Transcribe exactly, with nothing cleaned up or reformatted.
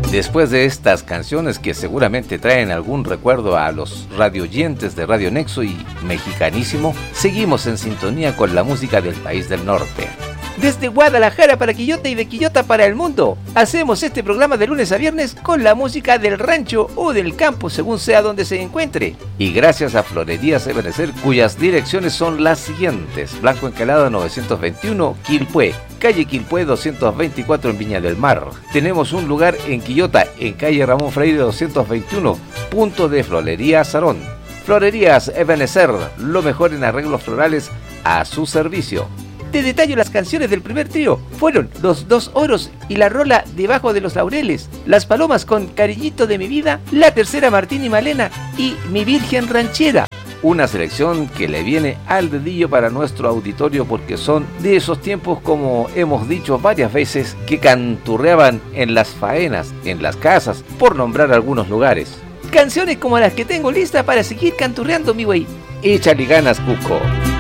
Después de estas canciones que seguramente traen algún recuerdo a los radioyentes de Radio Nexo y Mexicanísimo, seguimos en sintonía con la música del país del norte. Desde Guadalajara para Quillota y de Quillota para el mundo, hacemos este programa de lunes a viernes con la música del rancho o del campo, según sea donde se encuentre. Y gracias a Florerías Ebenecer, cuyas direcciones son las siguientes: Blanco Encalada novecientos veintiuno, Quilpué, calle Quilpué doscientos veinticuatro en Viña del Mar. Tenemos un lugar en Quillota, en calle Ramón Freire doscientos veintiuno, punto de Florería Sarón. Florerías Ebenecer, lo mejor en arreglos florales a su servicio. Te detallo las canciones del primer trío. Fueron Los Dos Oros y la rola Debajo de los Laureles, Las Palomas con Cariñito de mi vida, La Tercera Martín y Malena y Mi Virgen Ranchera. Una selección que le viene al dedillo para nuestro auditorio porque son de esos tiempos, como hemos dicho varias veces, que canturreaban en las faenas, en las casas, por nombrar algunos lugares. Canciones como las que tengo listas para seguir canturreando, mi güey. Échale ganas, Cuco.